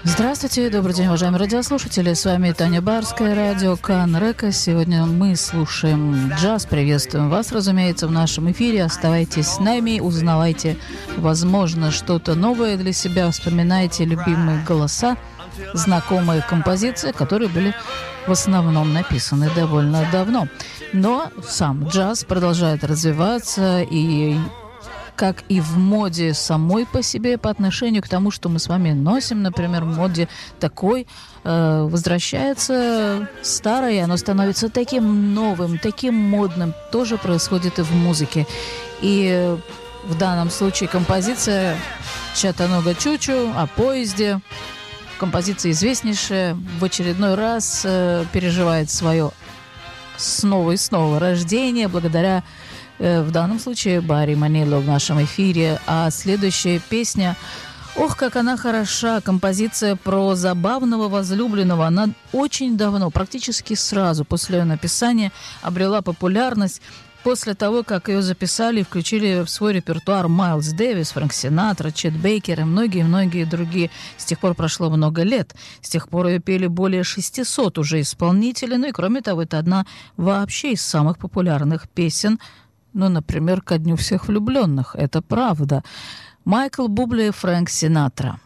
Здравствуйте, добрый день, уважаемые радиослушатели. С вами Таня Барская, радио Канрека. Сегодня мы слушаем джаз. Приветствуем вас, разумеется, в нашем эфире. Оставайтесь с нами, узнавайте, возможно, что-то новое для себя. Вспоминайте любимые голоса, знакомые композиции, которые были в основном написаны довольно давно. Но сам джаз продолжает развиваться, и как и в моде самой по себе, по отношению к тому, что мы с вами носим, например, в моде такой, возвращается старое, оно становится таким новым, таким модным. Тоже происходит и в музыке. И в данном случае композиция «Чаттануга Чучу» о поезде. Композиция известнейшая, в очередной раз переживает свое снова и снова рождение благодаря в данном случае Барри Манило в нашем эфире. А следующая песня, ох, как она хороша, композиция про забавного возлюбленного. Она очень давно, практически сразу после ее написания, обрела популярность после того, как ее записали и включили в свой репертуар Майлз Дэвис, Фрэнк Синатра, Чет Бейкер и многие-многие другие. С тех пор прошло много лет. С тех пор ее пели более 600 уже исполнителей. Ну и кроме того, это одна вообще из самых популярных песен, ну, например, «Ко дню всех влюбленных». Это правда. Майкл Бубле и Фрэнк Синатра.